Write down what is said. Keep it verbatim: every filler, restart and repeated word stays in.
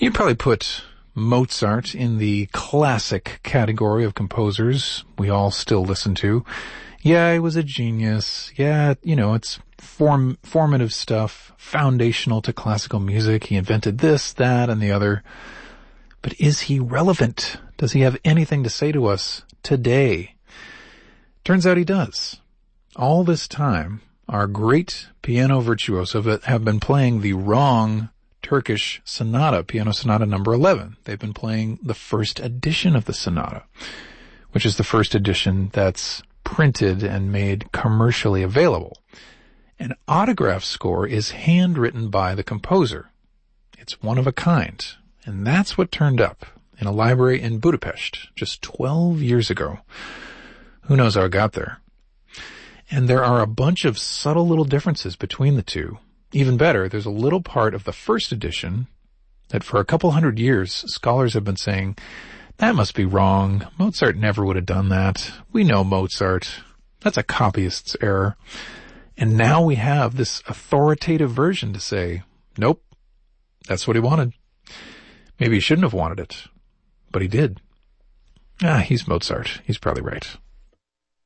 You'd probably put Mozart in the classic category of composers we all still listen to. Yeah, he was a genius. Yeah, you know, it's form formative stuff, foundational to classical music. He invented this, that, and the other. But is he relevant? Does he have anything to say to us today? Turns out he does. All this time, our great piano virtuoso have been playing the wrong Turkish sonata, piano sonata number eleven. They've been playing the first edition of the sonata, which is the first edition that's printed and made commercially available. An autograph score is handwritten by the composer. It's one of a kind, and that's what turned up in a library in Budapest just twelve years ago. Who knows how it got there? And there are a bunch of subtle little differences between the two. Even better, there's a little part of the first edition that for a couple hundred years, scholars have been saying, that must be wrong. Mozart never would have done that. We know Mozart. That's a copyist's error. And now we have this authoritative version to say, nope, that's what he wanted. Maybe he shouldn't have wanted it, but he did. Ah, he's Mozart. He's probably right.